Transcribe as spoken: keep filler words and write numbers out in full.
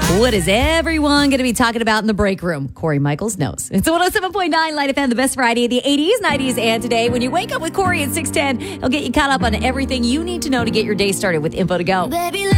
What is everyone going to be talking about in the break room? Corey Michaels knows. It's one oh seven point nine Light F M, the best variety of the eighties, nineties, and today. When you wake up with Corey at six ten, he'll get you caught up on everything you need to know to get your day started with info to go. Baby,